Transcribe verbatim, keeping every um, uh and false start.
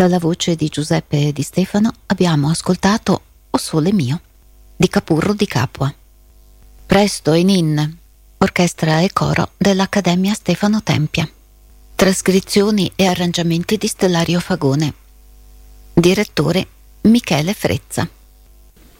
Dalla voce di Giuseppe Di Stefano abbiamo ascoltato O Sole Mio di Capurro di Capua. Presto in in, orchestra e coro dell'Accademia Stefano Tempia. Trascrizioni e arrangiamenti di Stellario Fagone. Direttore Michele Frezza.